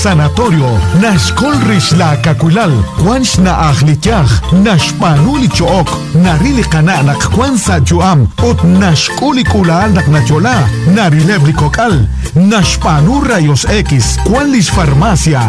Sanatorio, Nashkol Rishla Kakulal, Quanch na Akhlityach, Nashpanuli Chook, Narili Kana Nakwansa Juam, Ot Nashkuli Kulal Naknachola, Narilebri Kokal, Nashpanu Rayos X, Quanlish Farmacia,